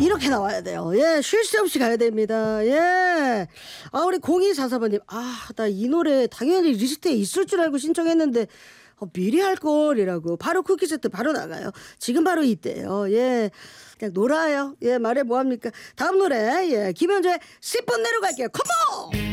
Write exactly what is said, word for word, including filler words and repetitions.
이렇게 나와야 돼요. 예, 쉴 새 없이 가야 됩니다. 예. 아, 우리 공이사사번님. 아, 나 이 노래 당연히 리스트에 있을 줄 알고 신청했는데 어, 미리 할 걸이라고. 바로 쿠키 세트 바로 나가요. 지금 바로 이때요. 예. 그냥 놀아요. 예, 말해 뭐합니까? 다음 노래, 예, 김현주의 십 분 내로 갈게요. 컴온!